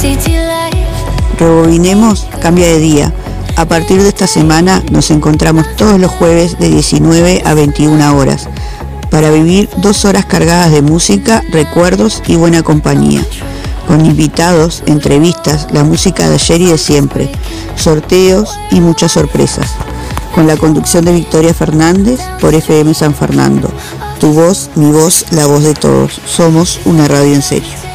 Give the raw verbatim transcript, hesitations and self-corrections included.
Rebobinemos cambia de día. A partir de esta semana nos encontramos todos los jueves de diecinueve a veintiuna horas para vivir dos horas cargadas de música, recuerdos y buena compañía. Con invitados, entrevistas, la música de ayer y de siempre, sorteos y muchas sorpresas. Con la conducción de Victoria Fernández por F M San Fernando. Tu voz, mi voz, la voz de todos. Somos una radio en serio.